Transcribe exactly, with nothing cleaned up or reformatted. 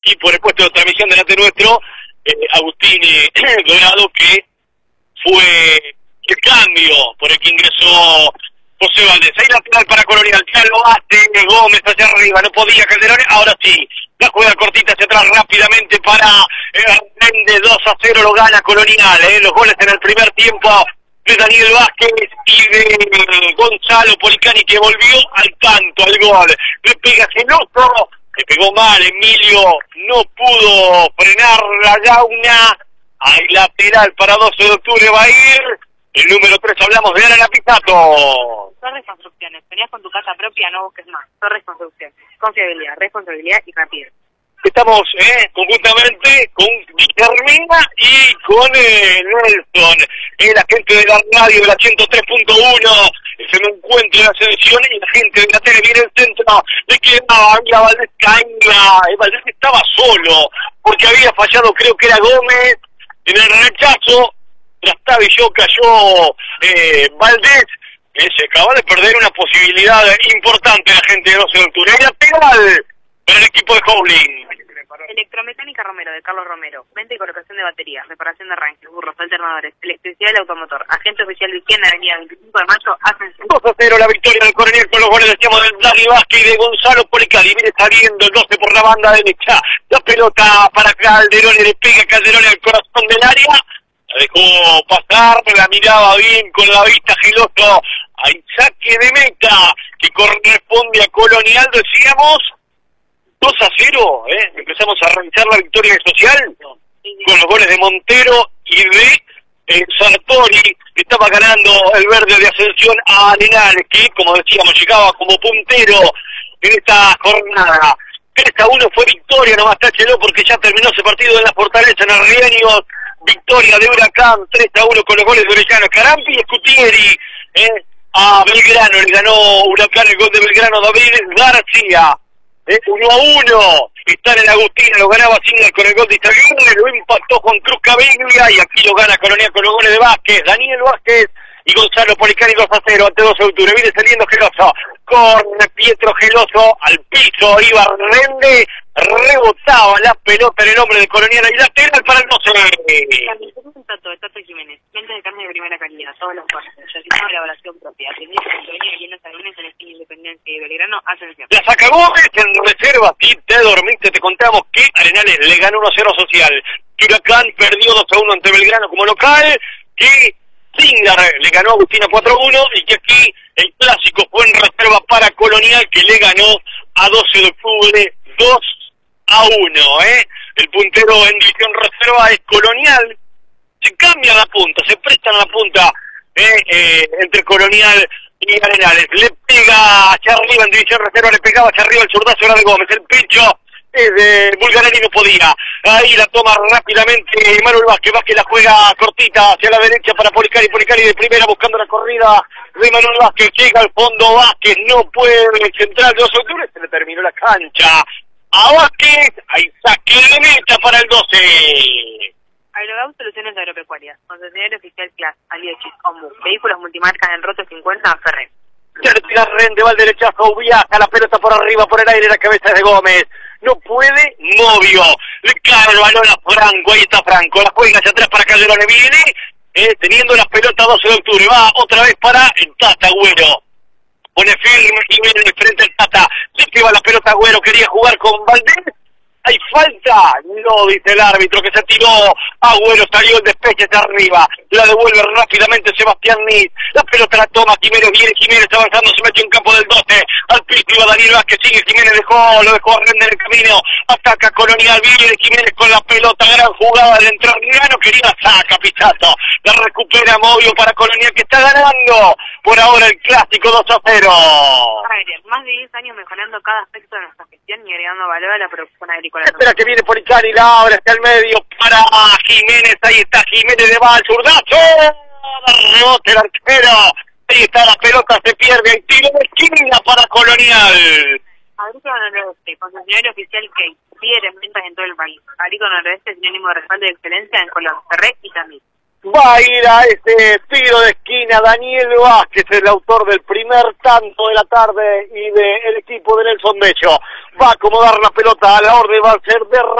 y por el puesto de transmisión delante nuestro, eh, Agustín Dorado, que fue el cambio por el que ingresó José Valdés. Ahí lateral para Colonial, ya lo hace Gómez hacia arriba, no podía Calderón, ahora sí, la juega cortita hacia atrás rápidamente para Hernández, dos a cero lo gana Colonial, eh, los goles en el primer tiempo de Daniel Vázquez y de Gonzalo Policani, que volvió al tanto, al gol, le pega Geloso, le pegó mal, Emilio no pudo frenar la Gauna, hay lateral para doce de octubre, va a ir el número tres, hablamos de Alan Pizzato. Torres Construcciones, venías con tu casa propia, no busques más. Torres Construcciones, confiabilidad, responsabilidad y rapidez. Estamos eh, conjuntamente con Guillermina y con eh, Nelson, el agente de la radio de la ciento tres punto uno, se me encuentra en la selección y la gente de la tele viene al centro, le queda ahí a Valdés Caña, Valdés estaba solo, porque había fallado, creo que era Gómez, en el rechazo, Trastavilló cayó eh, Valdés, eh, se acaba de perder una posibilidad importante la gente de doce de octubre, y lateral para el equipo de Howling. Electromecánica Romero, de Carlos Romero. Venta y colocación de baterías, reparación de arranques, burros, alternadores, electricidad del automotor. Agente oficial de Izquierda, avenida veinticinco de mayo, Ascensión. dos a cero la victoria del Coronel con los goles, decíamos, del Dani Vázquez y de Gonzalo Policani. Viene saliendo el doce por la banda derecha. La pelota para Calderón, le pega Calderón al corazón del área. La dejó pasar, la miraba bien con la vista Geloso. Hay saque de meta que corresponde a Colonial, decíamos. dos a cero, ¿eh? Empezamos a revisar la victoria social con los goles de Montero y de eh, Sartori, que estaba ganando el verde de Ascensión a Arenales, que, como decíamos, llegaba como puntero en esta jornada. tres a uno fue victoria, nomás táchelo porque ya terminó ese partido en la Fortaleza, en Arriaños. Victoria de Huracán, tres a uno con los goles de Orellano, Carampi y Scutieri, ¿eh? A Belgrano, le ganó Huracán el gol de Belgrano, David García. Eh, uno a uno, está en el Agustín, lo ganaba Singa con el gol de Izaguirre, lo impactó Juan Cruz Caviglia y aquí lo gana Colonial con los goles de Vázquez, Daniel Vázquez y Gonzalo Policani, dos a cero ante doce de octubre, viene saliendo Geloso, corre Pietro Geloso al piso, iba Rende, rebotaba la pelota en el hombre de Colonial y lateral para el doce. Tato, Tato Jiménez, venta de carne de primera calidad, todos los cortes, realizando elaboración propia, atendiendo con Colonial y en los salones en Esquina Independencia y Belgrano, Ascensión. La saca Gómez en reserva, y te dormiste, te contamos que Arenales le ganó uno a cero Social, que Huracán perdió dos a uno ante Belgrano como local, que Singar le ganó a Agustina cuatro a uno y que aquí el clásico fue en reserva para Colonial, que le ganó a doce de octubre dos a uno, ¿eh? El puntero en división reserva es Colonial, se cambia la punta, se prestan la punta eh, eh, entre Colonial y Arenales, le pega hacia arriba en división reserva, le pegaba hacia arriba el zurdazo era de Gómez, el pecho es de Bulgarelli, no podía, ahí la toma rápidamente Manuel Vázquez, Vázquez la juega cortita hacia la derecha para Policani, Policani de primera buscando la corrida de Manuel Vázquez, llega al fondo Vázquez, no puede centrar de doce de octubre, se le terminó la cancha a Vázquez, hay saque de meta para el doce. Aerogau Soluciones Agropecuarias, concesionario oficial Class, Aliochis, Ombu, vehículos multimarcas en Roto cincuenta, Ferrer. Ya le tira Rende, va al derechazo, viaja la pelota por arriba, por el aire, la cabeza de Gómez. No puede, Novio. Le cae el balón a Franco, ahí está Franco, la juega hacia atrás para Calderón, le viene, eh, teniendo la pelota doce de octubre, va otra vez para el Tata Agüero. Pone firme y viene de frente el Tata, se que va la pelota Agüero, quería jugar con Valdés. ¿Hay falta? No, dice el árbitro que se tiró. Agüero salió el despeje de arriba. La devuelve rápidamente Sebastián Nitz. La pelota la toma Jiménez. Viene Jiménez avanzando. Se metió en campo del doce. Al piso iba Daniel Vázquez. Sigue Jiménez. Dejó, lo dejó a Rende en el camino. Ataca Colonial. Viene Jiménez con la pelota. Gran jugada del entrerriano. Quería saca Pizzato. La recupera Movio para Colonial que está ganando. Por ahora el clásico dos a cero. Más de diez años mejorando cada aspecto de nuestra gestión y agregando valor a la producción agrícola. Espera que viene Policani, la abre hacia el medio para Jiménez, ahí está Jiménez de va al zurdazo, rebote el arquero, ahí está la pelota, se pierde, el tiro de esquina para Colonial. Agrícola Noroeste, concesionario oficial Key, líder en ventas en todo el país. Agrícola Noroeste, sinónimo de respaldo de excelencia en Colón, Ferré y también. Va a ir a ese tiro de esquina Daniel Vázquez, el autor del primer tanto de la tarde y del equipo de Nelson Bello. Va a acomodar la pelota a la orden, va a ser de